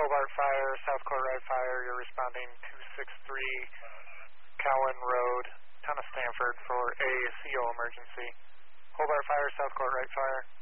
Hobart Fire, South Court Right Fire, you're responding 263 Cowan Road, Town of Stanford for a CO emergency. Hobart Fire, South Court Right Fire.